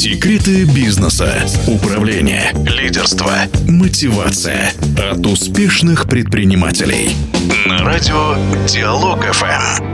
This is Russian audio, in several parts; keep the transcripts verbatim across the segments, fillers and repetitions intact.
Секреты бизнеса, управления, лидерства, мотивация от успешных предпринимателей. На радио Диалог-ФМ.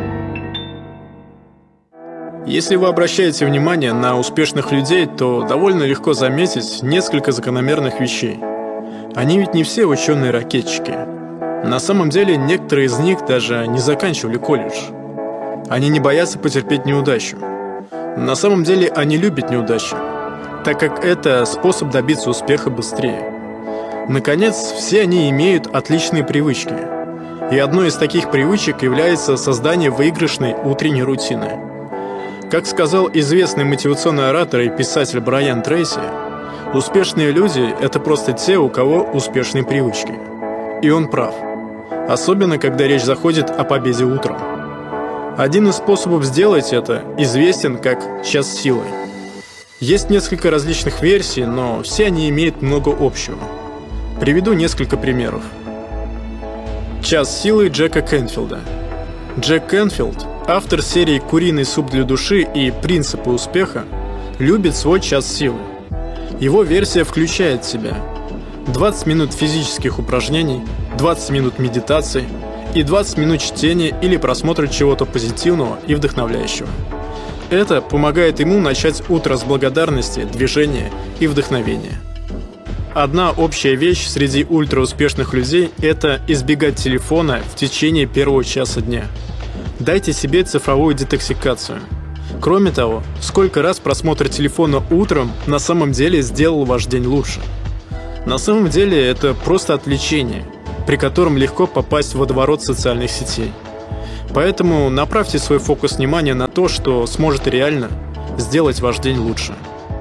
Если вы обращаете внимание на успешных людей, то довольно легко заметить несколько закономерных вещей. Они ведь не все ученые-ракетчики. На самом деле, некоторые из них даже не заканчивали колледж. Они не боятся потерпеть неудачу. На самом деле, они любят неудачи, так как это способ добиться успеха быстрее. Наконец, все они имеют отличные привычки. И одной из таких привычек является создание выигрышной утренней рутины. Как сказал известный мотивационный оратор и писатель Брайан Трейси, успешные люди – это просто те, у кого успешные привычки. И он прав. Особенно, когда речь заходит о победе утром. Один из способов сделать это известен как «час силы». Есть несколько различных версий, но все они имеют много общего. Приведу несколько примеров. «Час силы» Джека Кенфилда. Джек Кенфилд, автор серии «Куриный суп для души» и «Принципы успеха», любит свой час силы. Его версия включает в себя двадцать минут физических упражнений, двадцать минут медитации и двадцать минут чтения или просмотра чего-то позитивного и вдохновляющего. Это помогает ему начать утро с благодарности, движения и вдохновения. Одна общая вещь среди ультрауспешных людей – это избегать телефона в течение первого часа дня. Дайте себе цифровую детоксикацию. Кроме того, сколько раз просмотр телефона утром на самом деле сделал ваш день лучше? На самом деле это просто отвлечение, при котором легко попасть в водоворот социальных сетей. Поэтому направьте свой фокус внимания на то, что сможет реально сделать ваш день лучше.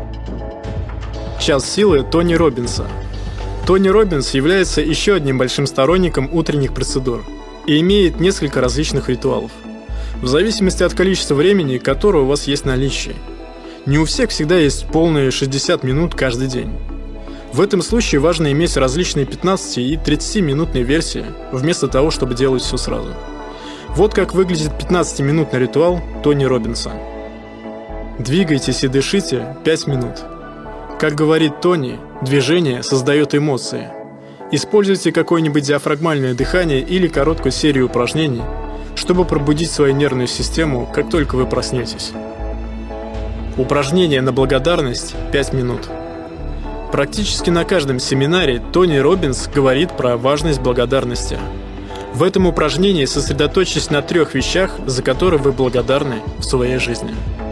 Час силы Тони Роббинса. Тони Роббинс является еще одним большим сторонником утренних процедур и имеет несколько различных ритуалов, в зависимости от количества времени, которое у вас есть в наличии. Не у всех всегда есть полные шестьдесят минут каждый день. В этом случае важно иметь различные пятнадцати- и тридцатиминутные версии, вместо того, чтобы делать все сразу. Вот как выглядит пятнадцатиминутный ритуал Тони Роббинса. Двигайтесь и дышите пять минут. Как говорит Тони, движение создает эмоции. Используйте какое-нибудь диафрагмальное дыхание или короткую серию упражнений, чтобы пробудить свою нервную систему, как только вы проснетесь. Упражнение на благодарность пять минут. Практически на каждом семинаре Тони Роббинс говорит про важность благодарности. В этом упражнении сосредоточьтесь на трех вещах, за которые вы благодарны в своей жизни.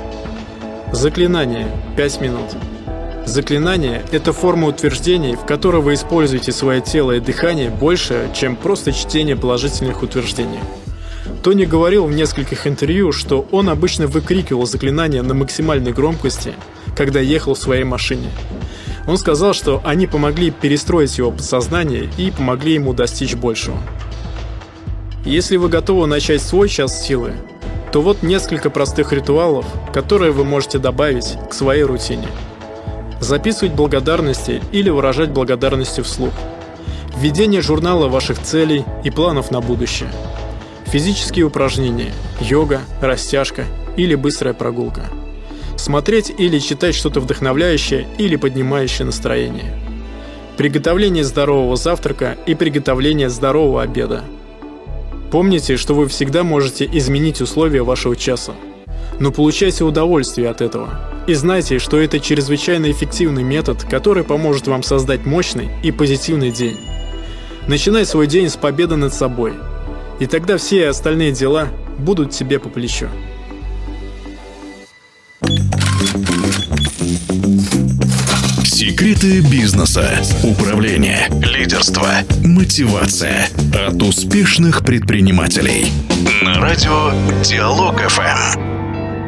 Заклинание пять минут. Заклинание – это форма утверждений, в которой вы используете свое тело и дыхание больше, чем просто чтение положительных утверждений. Тони говорил в нескольких интервью, что он обычно выкрикивал заклинания на максимальной громкости, когда ехал в своей машине. Он сказал, что они помогли перестроить его подсознание и помогли ему достичь большего. Если вы готовы начать свой час силы, то вот несколько простых ритуалов, которые вы можете добавить к своей рутине. Записывать благодарности или выражать благодарности вслух. Введение журнала ваших целей и планов на будущее. Физические упражнения, йога, растяжка или быстрая прогулка. Смотреть или читать что-то вдохновляющее или поднимающее настроение. Приготовление здорового завтрака и приготовление здорового обеда. Помните, что вы всегда можете изменить условия вашего часа, но получайте удовольствие от этого. И знайте, что это чрезвычайно эффективный метод, который поможет вам создать мощный и позитивный день. Начинай свой день с победы над собой, и тогда все остальные дела будут тебе по плечу. Секреты бизнеса, управления, лидерства, мотивация от успешных предпринимателей. На радио Диалог-ФМ.